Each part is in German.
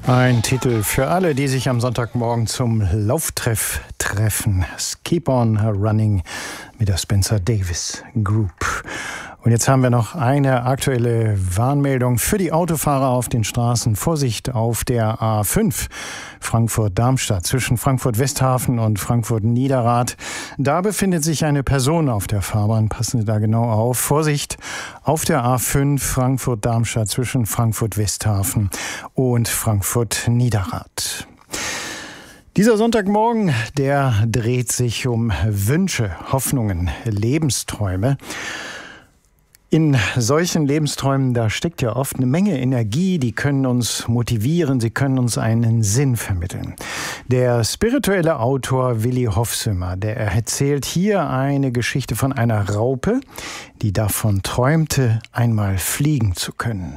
Ein Titel für alle, die sich am Sonntagmorgen zum Lauftreff treffen. Keep on Running mit der Spencer Davis Group. Und jetzt haben wir noch eine aktuelle Warnmeldung für die Autofahrer auf den Straßen. Vorsicht auf der A5 Frankfurt-Darmstadt zwischen Frankfurt-Westhafen und Frankfurt-Niederrad. Da befindet sich eine Person auf der Fahrbahn. Passen Sie da genau auf. Vorsicht auf der A5 Frankfurt-Darmstadt zwischen Frankfurt-Westhafen und Frankfurt-Niederrad. Dieser Sonntagmorgen, der dreht sich um Wünsche, Hoffnungen, Lebensträume. In solchen Lebensträumen, da steckt ja oft eine Menge Energie, die können uns motivieren, sie können uns einen Sinn vermitteln. Der spirituelle Autor Willi Hofsümmer, der erzählt hier eine Geschichte von einer Raupe, die davon träumte, einmal fliegen zu können.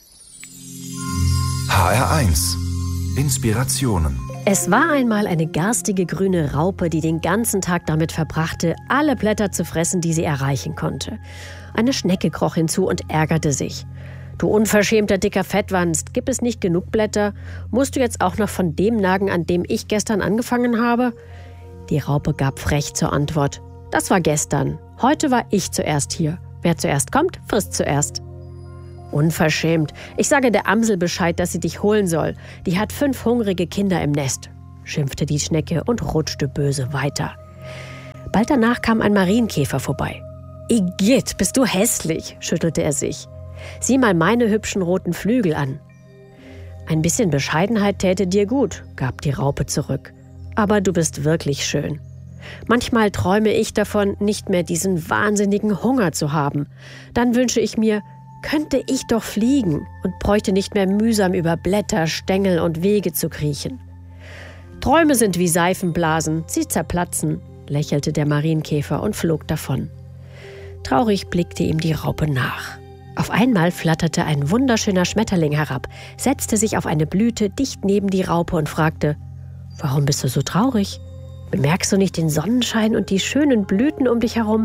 HR1 Inspirationen. Es war einmal eine garstige grüne Raupe, die den ganzen Tag damit verbrachte, alle Blätter zu fressen, die sie erreichen konnte. Eine Schnecke kroch hinzu und ärgerte sich. »Du unverschämter dicker Fettwanst, gibt es nicht genug Blätter? Musst du jetzt auch noch von dem nagen, an dem ich gestern angefangen habe?« Die Raupe gab frech zur Antwort. »Das war gestern. Heute war ich zuerst hier. Wer zuerst kommt, frisst zuerst.« »Unverschämt. Ich sage der Amsel Bescheid, dass sie dich holen soll. Die hat 5 hungrige Kinder im Nest«, schimpfte die Schnecke und rutschte böse weiter. Bald danach kam ein Marienkäfer vorbei. »Igitt, bist du hässlich«, schüttelte er sich. »Sieh mal meine hübschen roten Flügel an.« »Ein bisschen Bescheidenheit täte dir gut«, gab die Raupe zurück. »Aber du bist wirklich schön. Manchmal träume ich davon, nicht mehr diesen wahnsinnigen Hunger zu haben. Dann wünsche ich mir, könnte ich doch fliegen und bräuchte nicht mehr mühsam über Blätter, Stängel und Wege zu kriechen.« »Träume sind wie Seifenblasen, sie zerplatzen«, lächelte der Marienkäfer und flog davon. Traurig blickte ihm die Raupe nach. Auf einmal flatterte ein wunderschöner Schmetterling herab, setzte sich auf eine Blüte dicht neben die Raupe und fragte, »Warum bist du so traurig? Bemerkst du nicht den Sonnenschein und die schönen Blüten um dich herum?«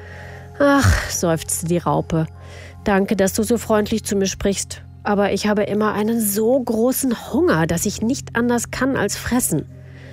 »Ach«, seufzte die Raupe, »danke, dass du so freundlich zu mir sprichst, aber ich habe immer einen so großen Hunger, dass ich nicht anders kann als fressen.«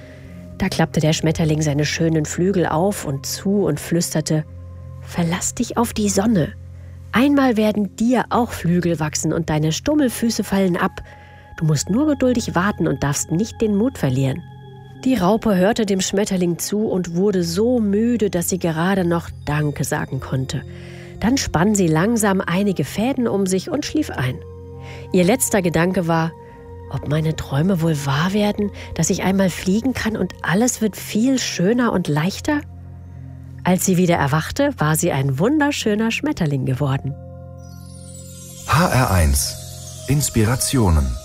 Da klappte der Schmetterling seine schönen Flügel auf und zu und flüsterte, »Verlass dich auf die Sonne. Einmal werden dir auch Flügel wachsen und deine Stummelfüße fallen ab. Du musst nur geduldig warten und darfst nicht den Mut verlieren.« Die Raupe hörte dem Schmetterling zu und wurde so müde, dass sie gerade noch Danke sagen konnte. Dann spann sie langsam einige Fäden um sich und schlief ein. Ihr letzter Gedanke war, ob meine Träume wohl wahr werden, dass ich einmal fliegen kann und alles wird viel schöner und leichter? Als sie wieder erwachte, war sie ein wunderschöner Schmetterling geworden. HR1 Inspirationen.